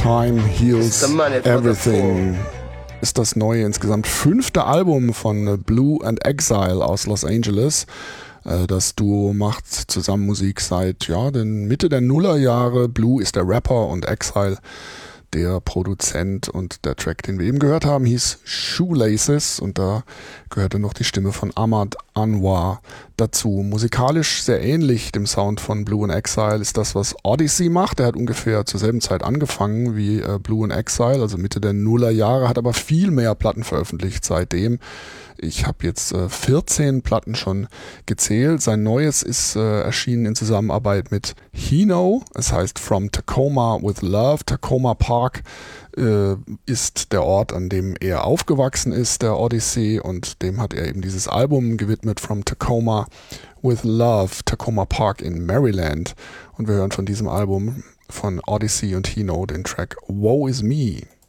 Time Heals Everything ist das neue, insgesamt 5. Album von Blue and Exile aus Los Angeles. Das Duo macht zusammen Musik seit den Mitte der Nullerjahre. Blue ist der Rapper und Exile der Produzent, und der Track, den wir eben gehört haben, hieß Shoelaces, und da gehörte noch die Stimme von Ahmad Anwar dazu. Musikalisch sehr ähnlich dem Sound von Blue and Exile ist das, was Odyssey macht. Er hat ungefähr zur selben Zeit angefangen wie Blue and Exile, also Mitte der Nullerjahre, hat aber viel mehr Platten veröffentlicht seitdem. Ich habe jetzt 14 Platten schon gezählt. Sein neues ist erschienen in Zusammenarbeit mit Hino. Es heißt From Tacoma with Love. Tacoma Park ist der Ort, an dem er aufgewachsen ist, der Odyssey, und dem hat er eben dieses Album gewidmet, From Tacoma with Love, Tacoma Park in Maryland. Und wir hören von diesem Album von Odyssey und Hino den Track Woe Is Me.